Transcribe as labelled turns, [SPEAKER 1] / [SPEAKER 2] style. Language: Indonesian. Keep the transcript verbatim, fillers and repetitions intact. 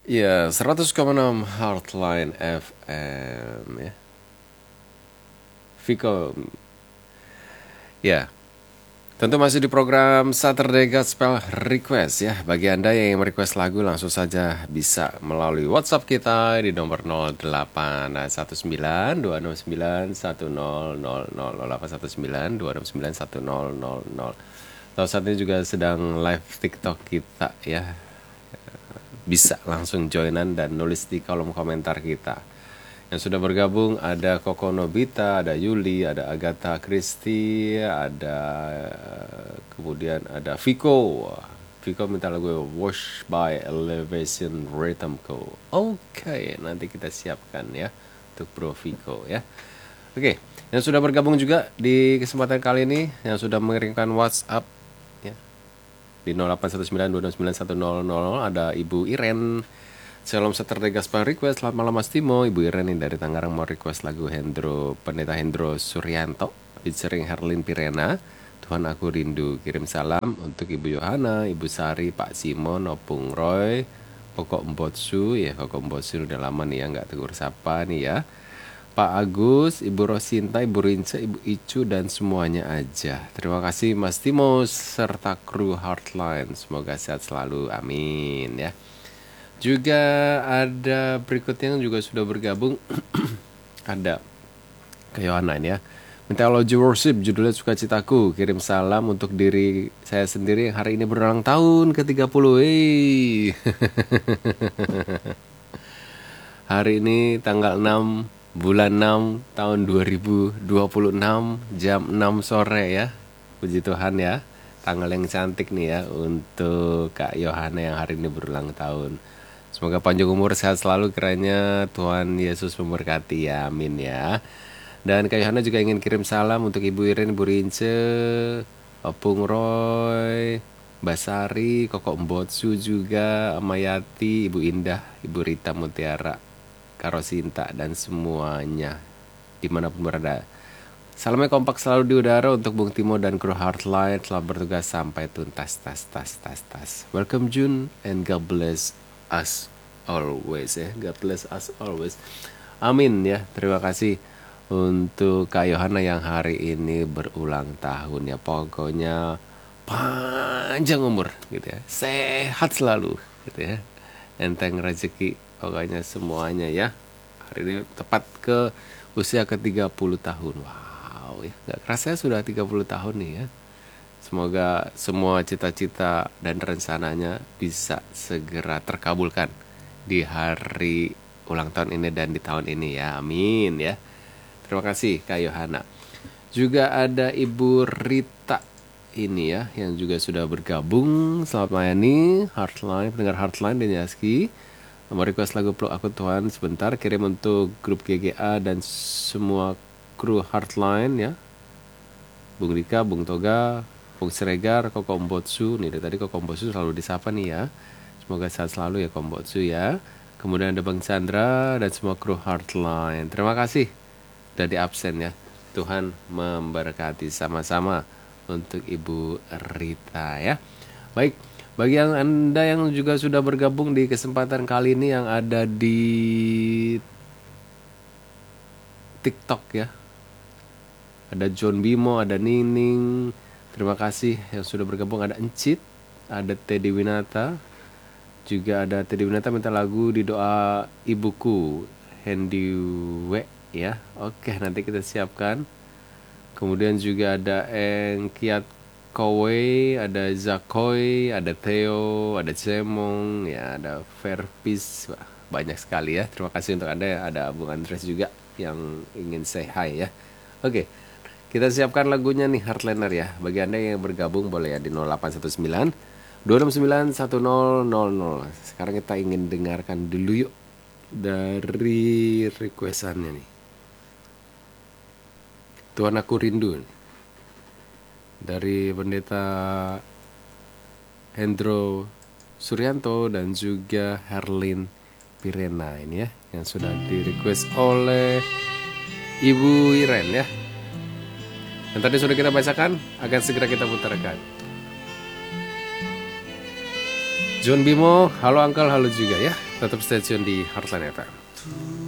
[SPEAKER 1] Ya, seratus koma enam Heartline F M ya. Viko. Ya, tentu masih di program Saturday Gospel Request ya. Bagi Anda yang merequest lagu langsung saja bisa melalui WhatsApp kita di nomor nol delapan satu sembilan dua enam sembilan satu nol nol nol nol delapan satu sembilan dua enam sembilan satu nol nol nol. Lalu saat ini juga sedang live TikTok kita ya. Bisa langsung joinan dan nulis di kolom komentar kita. Yang sudah bergabung ada Koko Nobita, ada Yuli, ada Agatha Christie, ada kemudian ada Viko. Viko minta lagu Wash by Elevation Rhythm Co. Oke, nanti kita siapkan ya untuk Bro Viko ya. Oke, yang sudah bergabung juga di kesempatan kali ini, yang sudah mengirimkan WhatsApp ya, di nol delapan satu sembilan dua enam sembilan satu nol nol ada Ibu Iren. Shalom Saturday Gospel Request. Selamat malam Mas Timo. Ibu Iren ini dari Tangerang mau request lagu Hendro, Pendeta Hendro Suryanto featuring Herlin Pirena. Tuhan aku rindu. Kirim salam untuk Ibu Yohana, Ibu Sari, Pak Simon, Opung Roy, Koko Mbotsu. Ya Koko Mbotsu udah lama nih ya nggak tegur sapa nih ya. Pak Agus, Ibu Rosinta, Ibu Rince, Ibu Icu, dan semuanya aja. Terima kasih Mas Timo serta kru Heartline. Semoga sehat selalu, amin ya. Juga ada berikutnya yang juga sudah bergabung. Ada ke Yohana ya. Mythology Worship, judulnya Sukacitaku. Kirim salam untuk diri saya sendiri yang hari ini berulang tahun ke tiga puluh. Hey. Hari ini tanggal enam bulan enam tahun dua ribu dua puluh enam jam enam sore ya. Puji Tuhan ya. Tanggal yang cantik nih ya untuk Kak Yohana yang hari ini berulang tahun. Semoga panjang umur, sehat selalu kiranya Tuhan Yesus memberkati ya, amin ya. Dan Kak Yohana juga ingin kirim salam untuk Ibu Iren, Ibu Rince, Opung Roy, Mbak Sari, Koko Mbotsu juga, Amayati, Ibu Indah, Ibu Rita Mutiara, Karosinta, dan semuanya dimanapun berada. Salamnya kompak selalu di udara untuk Bung Timo dan kru Heartline. Selamat bertugas sampai tuntas, tas, tas, tas, tas. Welcome June and God bless us always ya. God bless us always. Amin ya. Terima kasih untuk Kak Yohana yang hari ini berulang tahun ya. Pokoknya panjang umur gitu ya. Sehat selalu gitu ya. Enteng rezeki pokoknya semuanya ya. Hari ini tepat ke usia ke tiga puluh tahun. Wow ya. Gak kerasa sudah tiga puluh tahun nih ya. Semoga semua cita-cita dan rencananya bisa segera terkabulkan di hari ulang tahun ini dan di tahun ini ya. Amin ya. Terima kasih Kak Yohana. Juga ada Ibu Rita ini ya yang juga sudah bergabung. Selamat melayani Heartline, pendengar Heartline dan Yaski. Mau request lagu Peluk Aku Tuhan sebentar. Kirim untuk grup G G A dan semua kru Heartline ya. Bung Rika, Bung Toga, Bung Siregar, Koko Mbotsu. Nih dari tadi Koko Mbotsu selalu disapa nih ya. Semoga sehat selalu ya Koko Mbotsu ya. Kemudian ada Bang Chandra dan semua kru Heartline. Terima kasih udah di absen ya. Tuhan memberkati sama-sama untuk Ibu Rita ya. Baik, bagi yang Anda yang juga sudah bergabung di kesempatan kali ini yang ada di TikTok ya. Ada John Bimo, ada Nining. Terima kasih yang sudah bergabung. Ada Encit, ada Teddy Winata. Juga ada Teddy Winata minta lagu di doa ibuku, Hendy W ya. Oke, nanti kita siapkan. Kemudian juga ada Engkiat Kowe, ada Zakoy, ada Theo, ada Cemong, ya ada Verpis. Wah, banyak sekali ya. Terima kasih untuk Anda. Ada Bung Andres juga yang ingin say hi ya. Oke, kita siapkan lagunya nih Heartliner ya. Bagi Anda yang bergabung boleh ya di nol delapan satu sembilan dua enam sembilan satu nol nol nol. Sekarang kita ingin dengarkan dulu yuk dari requestannya nih. Tuhan Aku Rindu dari Pendeta Hendro Suryanto dan juga Herlin Pirena ini ya, yang sudah di request oleh Ibu Iren ya. Dan tadi sudah kita bacakan, akan segera kita putarkan. John Bimo, halo Uncle, halo juga ya. Tetap stay tune di Heartline F M.